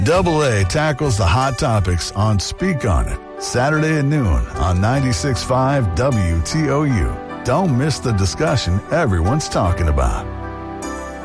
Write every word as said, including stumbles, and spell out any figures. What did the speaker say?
Double A tackles the hot topics on Speak On It, Saturday at noon on ninety-six point five W T O U. Don't miss the discussion everyone's talking about.